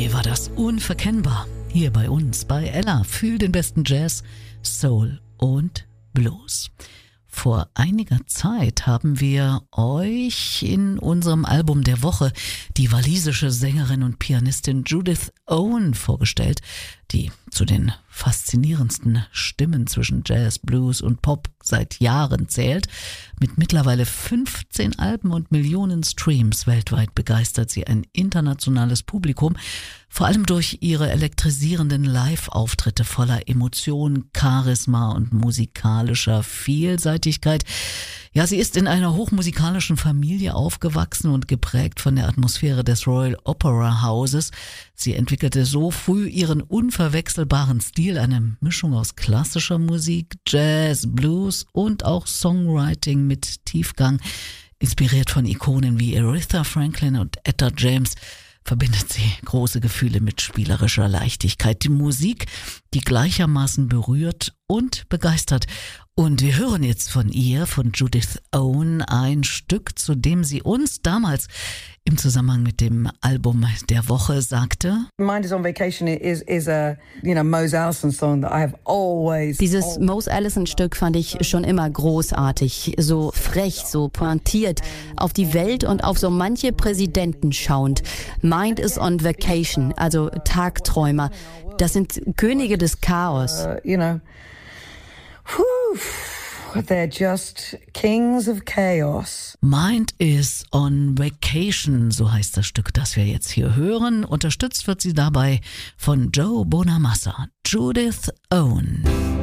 war das unverkennbar. Hier bei uns, bei Ella, für den besten Jazz, Soul und Blues. Vor einiger Zeit haben wir euch in unserem Album der Woche die walisische Sängerin und Pianistin Judith Owen vorgestellt, die zu den faszinierendsten Stimmen zwischen Jazz, Blues und Pop seit Jahren zählt. Mit mittlerweile 15 Alben und Millionen Streams weltweit begeistert sie ein internationales Publikum, vor allem durch ihre elektrisierenden Live-Auftritte voller Emotion, Charisma und musikalischer Vielseitigkeit. Ja, sie ist in einer hochmusikalischen Familie aufgewachsen und geprägt von der Atmosphäre des Royal Opera Houses. Sie entwickelte so früh ihren unverwechselbaren Stil, eine Mischung aus klassischer Musik, Jazz, Blues und auch Songwriting mit Tiefgang. Inspiriert von Ikonen wie Aretha Franklin und Etta James verbindet sie große Gefühle mit spielerischer Leichtigkeit. Die Musik, die gleichermaßen berührt und begeistert. Und wir hören jetzt von ihr, von Judith Owen, ein Stück, zu dem sie uns damals im Zusammenhang mit dem Album der Woche sagte: Mind is on Vacation is a, Mose Allison song that I have always... Dieses Mose Allison Stück fand ich schon immer großartig, so frech, so pointiert, auf die Welt und auf so manche Präsidenten schauend. Mind is on Vacation, also Tagträumer. Das sind Könige des Chaos. They're just kings of chaos. Mind is on Vacation, so heißt das Stück, das wir jetzt hier hören. Unterstützt wird sie dabei von Joe Bonamassa. Judith Owen.